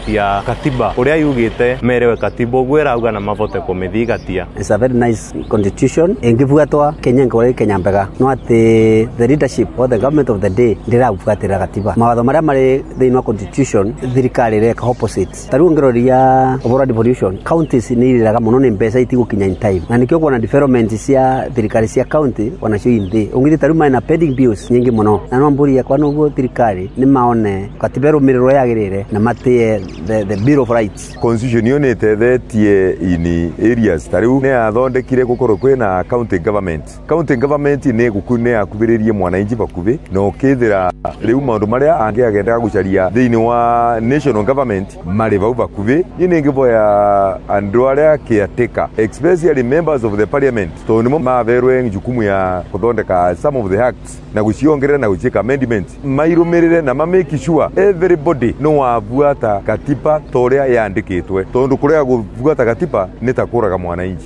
kuthigatia katiba uria yugite merewe katiba gwera auga na mavote kumithigatia. It's a very nice constitution ingifuatwa Kenya ngore Kenya mbega no ati the leadership or the government of the day ndirafuatira katiba mawatho maria mari thini wa constitution thirikari reka opposite taru ngiroria obora devolution counties ni iraga muno ni mbeca itigukinya in time na nikyo kuna development cia thirikari cia county wanacio indi ungithi taru maina pending bills nyingi muno na no mburi ya kwano go thirikari ni maone katiba rumiriro yagirire na matie the bill of rights. Constitution yonetethetie in areas taru ne athondekire gukorwo kwina county government ne gukune akubiririe mwananchi bakubi no kithira riu maundu maria angiagenda gucaria thini wa national government mari bau bakubi ni ngiboya andu aria caretaker especially members of the parliament to nimo maverwe jukumu ya kuthondeka some of the acts na guciongerera na gucika amendments mairumirire na make sure everybody no wabuata katiba toria yandikitwe tondu kuria gubuata katiba nitakuraga mwananchi.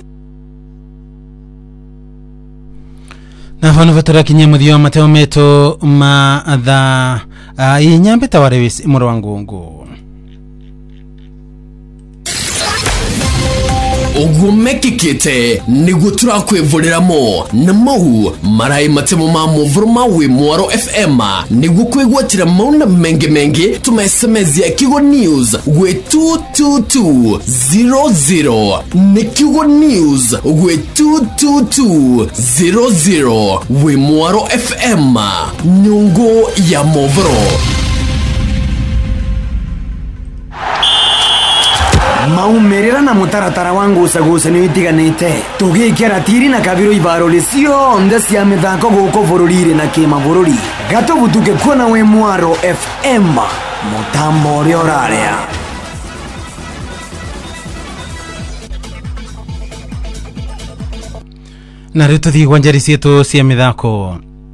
Na vano vatora kinyamuthio mateo meto matha inyambe tawarewis muro wangungu ugumekikite niguo turakwivuriramo na mau marai matemo ma muvuruma wi Mwaro FM niguo kwigwatira mauna mengi tumesemezia Kigo News gwe 22200 ni Kigo News gwe 22200 wi Mwaro FM nyungu ya muvuro. Maumerera na mutaratara wangu usagusa ni itiganite tugikira tiri na kabiro ibarole cionde cia mithako guko bururire na kima bururi gato butuke kuona we Mwaro FM mutambo uri oraria. na reto thi gwanjari cietu cia mithako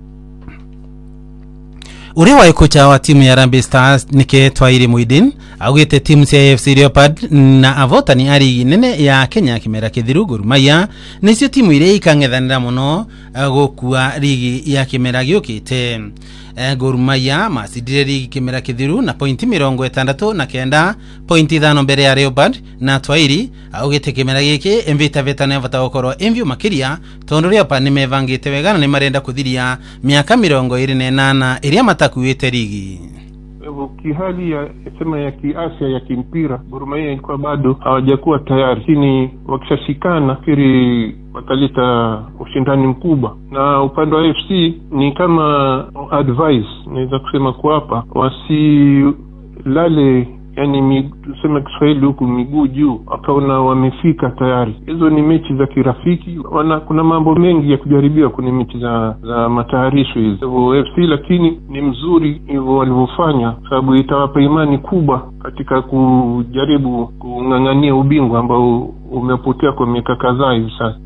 uri wa kocha wa timu ya Harambee Stars Nike Twairi Muidin augite timu cia AFC Leopards na avotani ari nene ya Kenya kimera kithiru Gor Mahia nicio timu ire ikang'ethanira muno gukua ligi ya kimera giukite. Gor Mahia macidire ligi kimera kithiru na pointi 69 pointi 5 mbere ya Leopards na Twairi augite kimera giki emvita vetana vata gukoro envio makiria tondu Leopards nimevangite wegana ni marenda kuthiria miaka 28 iria matakuite ligi. Kihali ya sema ya kiafya ya kimpira Gor Mahia ilikuwa bado hawajakuwa tayari, lakini wakishashikana kiri wataleta ushindani mkubwa. Na upande wa FC ni kama advice naweza kusema kwa hapa wasilale, yani tuseme Kiswahili huku miguu juu, akaona wamefika tayari. Hizo ni mechi za kirafiki, kuna mambo mengi ya kujaribiwa kwenye mechi za matayarisho hizo FC, lakini ni mzuri hivyo walivyofanya sababu itawapa imani kubwa katika kujaribu kung'ang'ania ubingwa ambao umepotea kwa miaka kadhaa hivi sasa.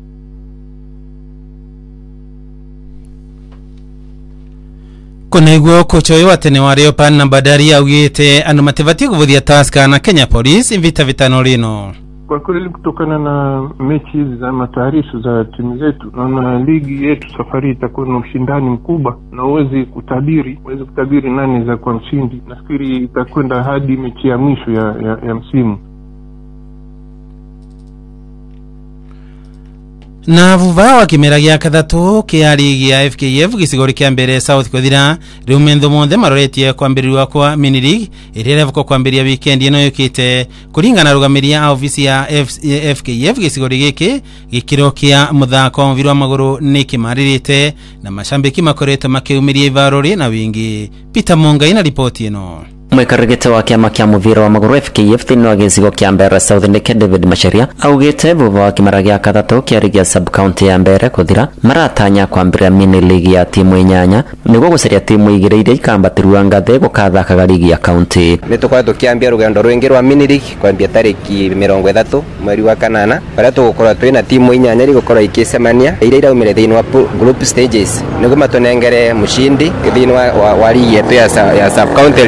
Kuneguo kocha wa tene wa Leopards na Bandari augite anu matevati kuvuthia Tusker na Kenya Police vita vitano lino. Kwa kweli kutokana na mechi hizi za matayarisho za timu zetu na ligi yetu safari itakuwa na ushindani mkubwa na uwezi kutabiri nani za kwa mshindi. Nafikiri itakwenda hadi mechi ya mwisho ya msimu. Na vuva wa kimera gya kathatu kia ligi ya FKF gisigori kia mbere South kuthira riumendo monthe maroretie kwambirirwa kwa mini league irerevuko kwambiria weekend ino yukite kuringana rugamiria a ofisi ya FKF gisigori giki gikiro kia muthako mvirwa maguru ni kimaririte na mashambiki makoreto makiumiria ivarori na wingi. Peter Mongai na ripoti ino. Mwikarigite wa kiama kia muvira wa maguru FKF thini wa gicigo kia mbere South Nike David Macharia augite vuva wa kimera gia kathatu kia ligi ya sub county ya mbere kuthira maratanya kwambira mini league ya timu inyanya niguo gucaria timu igire iria ikambatirwa ngathe gukathakaga ligi ya county. Nitukwa tukiambia rugendo rwingi rwa mini league kwambia tariki 30 mweri wa kanana baria tugukorwa twina timu inyanya igukorwa ikicemania iria iraumire thini wa group stages niguo matunengere mushindi thini wa ligi yetu ya sub county league.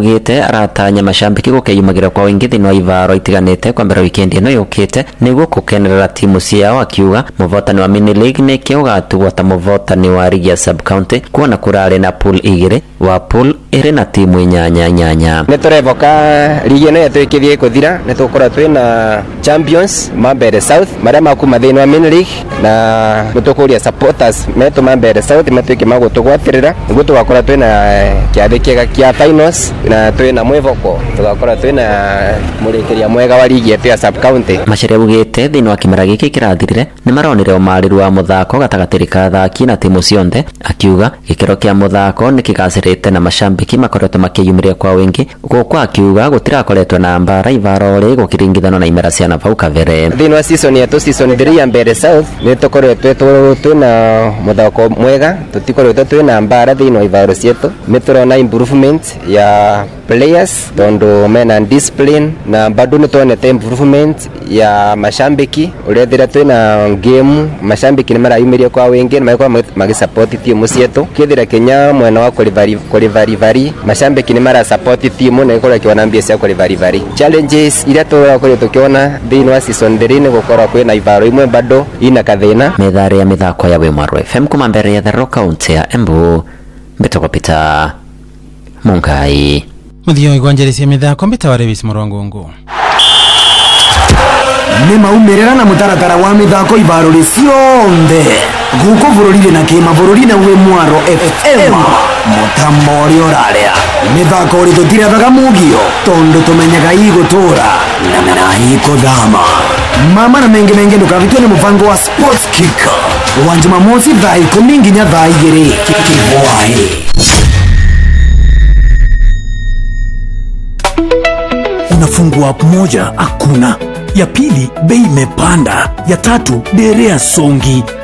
augite aratanya mashambiki gukeyumagira kwa wingi thini wa ivaro itiganite kwa mbere weekend ino yukite niguo kukenerera timu ciao, akiuga muvotani wa mini league ni kiugatugwa ta muvotani wa ligi ya sub county kuona kurare na pool igire wa pool iri na timu inyanya. Niturevoka ligi ino yatwikithie kuthira nitukora twina champions Mambere South maria makuma thini wa mini league na mutukuria supporters metu Mambere South matwike magutugwatirira niguo tugakora twina kiathi kiega kia finals na twina mwivoko tugakora twina murekeria mwega wa ligi yetu ya sub county. Macharia ugite thini wa kimera giki kirathirire ni maronire umariru wa muthako gatagatiri ka athaki na timu cionthe, akiuga gikero kia muthako ni kigacirite na mashambiki makoretwo makiyumiria kwa wingi gukwa, akiuga gutirakoretwo na mbara ivaro ri gukiringithano na imera cia navau kavere. Thini wa season yetu season 3 ya Mambere South ni tukoretwo twina muthako mwega, tutikoretwo twina mbara thini wa ivaro cietu, ni turona improvement ya players tondu mena discipline na bado ni tuonete improvement ya mashambiki urethira twina game mashambiki ni marayumiria kwa wingi na magikora magisupport timu cietu kithira Kenya mwena wa kurivari mashambiki ni mara support timu na ikora kiona mbia cia kurivari. Challenges ila turakora tukiona thini wa season 3 ni gukora kwina ivaro imwe bado ina kathina. Methare ya mithako ya Wimaro FM kuma mbere ya Thero County ya Embu, Mbetoko Peter Mungai. Muthio igwanjerecia mithako mbitaware Vis Morongongo. Ni maumerera na mutaratara wa mithako ibarori cionthe guko bururire na kima bururi na Wimaro FM mutamori oraria mithako ri tutiraga mugio tondu tumenyaga igutura na ikuthama mama na menge ndukavitwe ni mufango wa Sports Kick wa Jumamosi thaa 10 nginya thaa 2 kibwai. Unafungua app moja hakuna, ya pili bei imepanda, ya tatu derea songi.